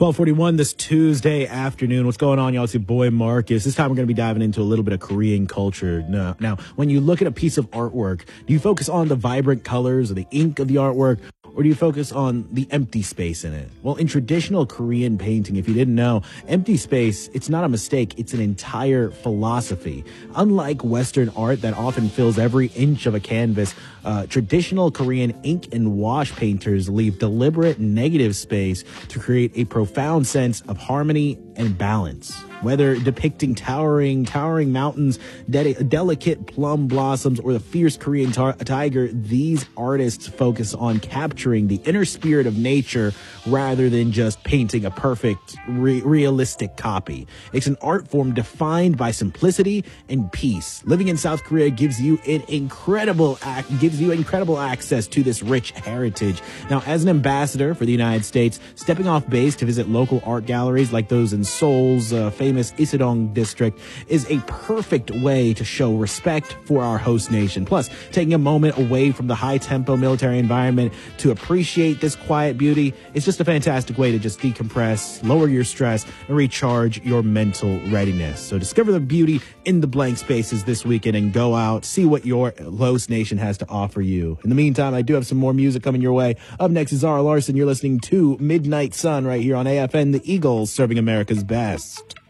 12:41 this Tuesday afternoon. What's going on, y'all? It's your boy Marcus. This time we're going to be diving into a little bit of Korean culture. Now, when you look at a piece of artwork, do you focus on the vibrant colors or the ink of the artwork, or do you focus on the empty space in it? Well, in traditional Korean painting, if you didn't know, empty space, it's not a mistake. It's an entire philosophy. Unlike Western art that often fills every inch of a canvas, traditional Korean ink and wash painters leave deliberate negative space to create a profound sense of harmony and balance. Whether depicting towering mountains, delicate plum blossoms, or the fierce Korean tiger, these artists focus on capturing the inner spirit of nature rather than just painting a perfect, realistic copy. It's an art form defined by simplicity and peace. Living in South Korea gives you incredible access to this rich heritage. Now, as an ambassador for the United States, stepping off base to visit local art galleries like those in Seoul's famous Isedong district is a perfect way to show respect for our host nation. Plus, taking a moment away from the high-tempo military environment to appreciate this quiet beauty is just a fantastic way to just decompress, lower your stress, and recharge your mental readiness. So discover the beauty in the blank spaces this weekend and go out, see what your host nation has to offer you. In the meantime, I do have some more music coming your way. Up next is Zara Larson. You're listening to Midnight Sun right here on AFN, the Eagles, serving America's best.